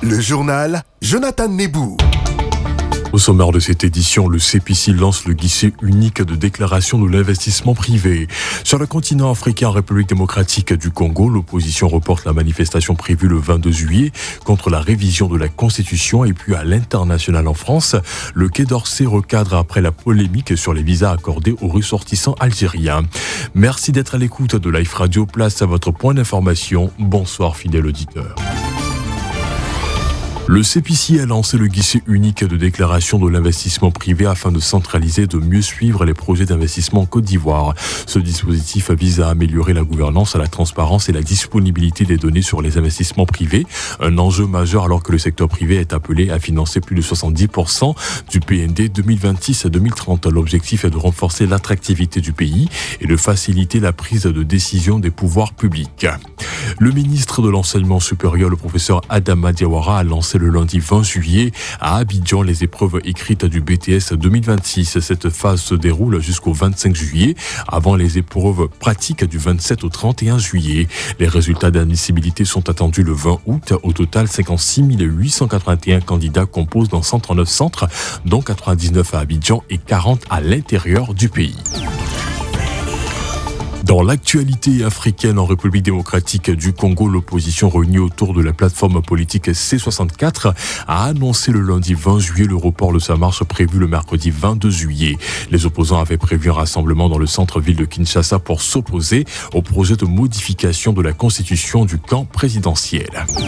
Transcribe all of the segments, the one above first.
Le journal Jonathan Nebou. Au sommaire de cette édition, le CPC lance le guichet unique de déclaration de l'investissement privé. Sur le continent africain, en République démocratique du Congo, l'opposition reporte la manifestation prévue le 22 juillet contre la révision de la Constitution. Et puis à l'international en France, le Quai d'Orsay recadre après la polémique sur les visas accordés aux ressortissants algériens. Merci d'être à l'écoute de Life Radio. Place à votre point d'information. Bonsoir fidèle auditeur. Le CPC a lancé le guichet unique de déclaration de l'investissement privé afin de centraliser et de mieux suivre les projets d'investissement en Côte d'Ivoire. Ce dispositif vise à améliorer la gouvernance, la transparence et la disponibilité des données sur les investissements privés. Un enjeu majeur alors que le secteur privé est appelé à financer plus de 70% du PND 2026-2030. L'objectif est de renforcer l'attractivité du pays et de faciliter la prise de décision des pouvoirs publics. Le ministre de l'Enseignement supérieur, le professeur Adama Diawara, a lancé le lundi 20 juillet à Abidjan les épreuves écrites du BTS 2026. Cette phase se déroule jusqu'au 25 juillet avant les épreuves pratiques du 27 au 31 juillet. Les résultats d'admissibilité sont attendus le 20 août. Au total, 56 881 candidats composent dans 139 centres, dont 99 à Abidjan et 40 à l'intérieur du pays. Dans l'actualité africaine, en République démocratique du Congo, l'opposition réunie autour de la plateforme politique C64 a annoncé le lundi 20 juillet le report de sa marche prévue le mercredi 22 juillet. Les opposants avaient prévu un rassemblement dans le centre-ville de Kinshasa pour s'opposer au projet de modification de la constitution du camp présidentiel.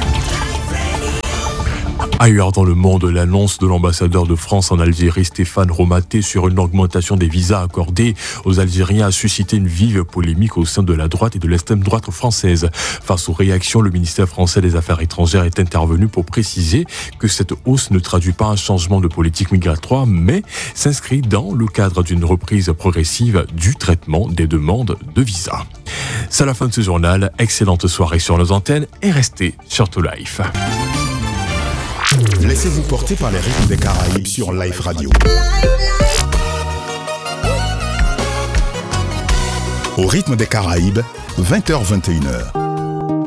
Ailleurs dans le monde, l'annonce de l'ambassadeur de France en Algérie, Stéphane Romaté, sur une augmentation des visas accordés aux Algériens a suscité une vive polémique au sein de la droite et de l'extrême droite française. Face aux réactions, le ministère français des Affaires étrangères est intervenu pour préciser que cette hausse ne traduit pas un changement de politique migratoire, mais s'inscrit dans le cadre d'une reprise progressive du traitement des demandes de visa. C'est la fin de ce journal. Excellente soirée sur nos antennes et restez sur To Life. Laissez-vous porter par les rythmes des Caraïbes sur Life Radio. Au rythme des Caraïbes, 20h-21h.